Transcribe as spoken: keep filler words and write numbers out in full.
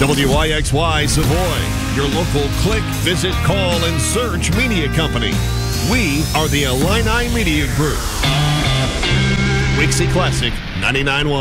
W I X Y Savoy, your local click, visit, call, and search media company. We are the Illini Media Group. Wixie Classic ninety-nine point one.